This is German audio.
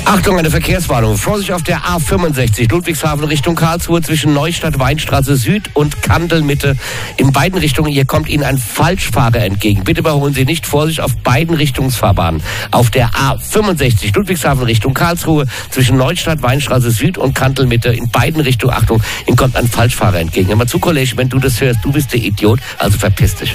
Achtung, eine Verkehrswarnung. Vorsicht auf der A65 Ludwigshafen Richtung Karlsruhe zwischen Neustadt, Weinstraße Süd und Kandelmitte. In beiden Richtungen, hier kommt Ihnen ein Falschfahrer entgegen. Bitte überholen Sie nicht. Vorsicht auf beiden Richtungsfahrbahnen. Auf der A65 Ludwigshafen Richtung Karlsruhe zwischen Neustadt, Weinstraße Süd und Kandelmitte. In beiden Richtungen, Achtung, Ihnen kommt ein Falschfahrer entgegen. Hör mal zu, Kollege, wenn du das hörst, du bist der Idiot, also verpiss dich.